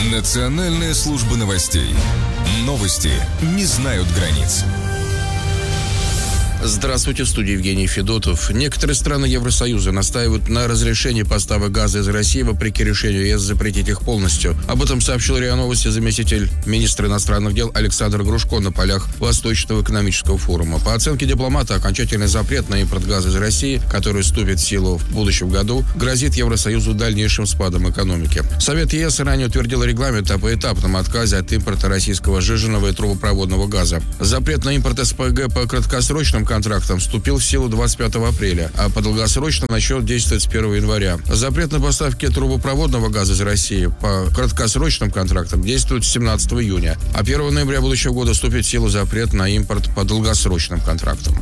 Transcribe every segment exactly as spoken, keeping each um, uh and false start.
Национальная служба новостей. Новости не знают границ. Здравствуйте, в студии Евгений Федотов. Некоторые страны Евросоюза настаивают на разрешении поставок газа из России вопреки решению ЕС запретить их полностью. Об этом сообщил РИА Новости заместитель министра иностранных дел Александр Грушко на полях Восточного экономического форума. По оценке дипломата, окончательный запрет на импорт газа из России, который вступит в силу в будущем году, грозит Евросоюзу дальнейшим спадом экономики. Совет ЕС ранее утвердил регламент о поэтапном отказе от импорта российского сжиженного и трубопроводного газа. Запрет на импорт СПГ по краткосрочным контрактам вступил в силу двадцать пятого апреля, а по долгосрочным начнет действовать с первого января. Запрет на поставки трубопроводного газа из России по краткосрочным контрактам действует с семнадцатого июня, а первого ноября будущего года вступит в силу запрет на импорт по долгосрочным контрактам.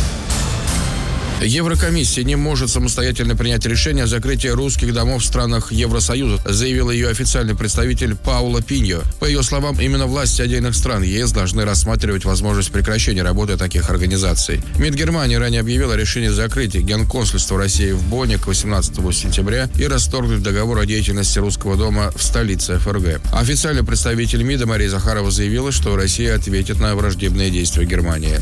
Еврокомиссия не может самостоятельно принять решение о закрытии русских домов в странах Евросоюза, заявил ее официальный представитель Паула Пиньо. По ее словам, именно власти отдельных стран ЕС должны рассматривать возможность прекращения работы таких организаций. МИД Германии ранее объявил о решении закрытия генконсульства России в Бонне к восемнадцатому сентября и расторгнуть договор о деятельности русского дома в столице ФРГ. Официальный представитель МИДа Мария Захарова заявила, что Россия ответит на враждебные действия Германии.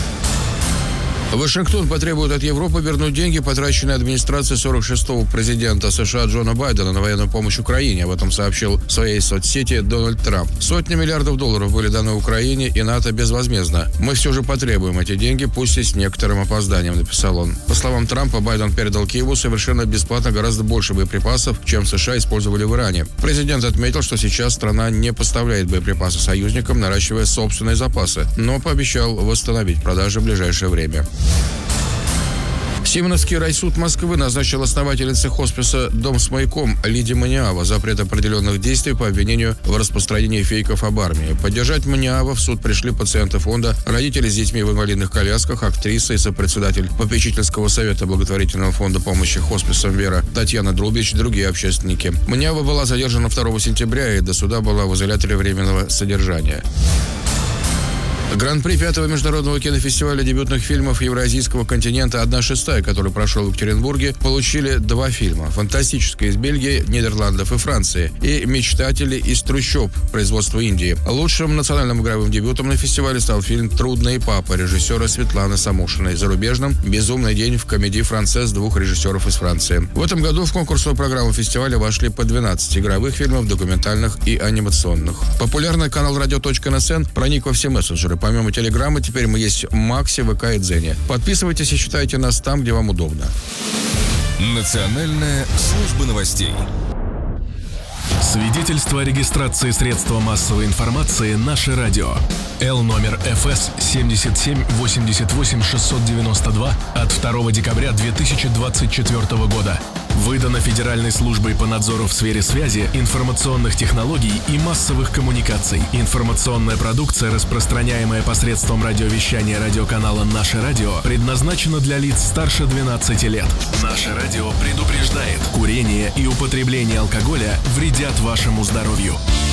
Вашингтон потребует от Европы вернуть деньги, потраченные администрацией сорок шестого президента США Джона Байдена на военную помощь Украине. Об этом сообщил в своей соцсети Дональд Трамп. Сотни миллиардов долларов были даны Украине и НАТО безвозмездно. Мы все же потребуем эти деньги, пусть и с некоторым опозданием, написал он. По словам Трампа, Байден передал Киеву совершенно бесплатно гораздо больше боеприпасов, чем США использовали в Иране. Президент отметил, что сейчас страна не поставляет боеприпасы союзникам, наращивая собственные запасы, но пообещал восстановить продажи в ближайшее время. Симоновский райсуд Москвы назначил основательнице хосписа «Дом с маяком» Лидии Маниава запрет определенных действий по обвинению в распространении фейков об армии. Поддержать Маниава в суд пришли пациенты фонда, родители с детьми в инвалидных колясках, актриса и сопредседатель попечительского совета благотворительного фонда помощи хосписам «Вера» Татьяна Друбич и другие общественники. Маниава была задержана второго сентября и до суда была в изоляторе временного содержания. Гран-при пятого международного кинофестиваля дебютных фильмов Евразийского континента «Одна шестая», который прошел в Екатеринбурге, получили два фильма. «Фантастическая» из Бельгии, Нидерландов и Франции и «Мечтатели» из трущоб производства Индии. Лучшим национальным игровым дебютом на фестивале стал фильм «Трудный папа» режиссера Светланы Самошиной. Зарубежным «Безумный день» в комедии «Францесс» двух режиссеров из Франции. В этом году в конкурсную программу фестиваля вошли по двенадцать игровых фильмов, документальных и анимационных. Популярный канал радио точка эн эс эн проник во все мессенджеры. Помимо Телеграма, теперь мы есть в Максе, ВК и Дзене. Подписывайтесь и читайте нас там, где вам удобно. Национальная служба новостей. Свидетельство о регистрации средства массовой информации «Наше радио». Л номер эф эс семьдесят семь восемьдесят восемь шестьсот девяносто два от второго декабря две тысячи двадцать четвёртого года. Выдано Федеральной службой по надзору в сфере связи, информационных технологий и массовых коммуникаций. Информационная продукция, распространяемая посредством радиовещания радиоканала «Наше радио», предназначена для лиц старше двенадцати лет. «Наше радио» предупреждает: курение и употребление алкоголя вредят вашему здоровью.